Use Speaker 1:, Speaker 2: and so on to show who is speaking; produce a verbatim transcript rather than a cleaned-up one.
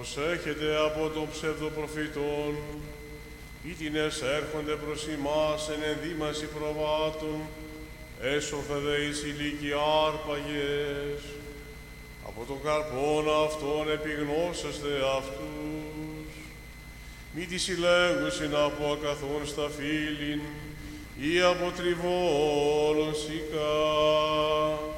Speaker 1: προσέχετε από των ψευδοπροφητών, ήτινες έρχονται προς ημάς εν ενδύμαση προβάτων, έσωθε δε εις ηλίκοι άρπαγες, από τον καρπόν αυτών επιγνώσεστε αυτούς. Μη τη συλλέγουσιν από ακαθόν στα φύλην, ή από τριβόλων σικά.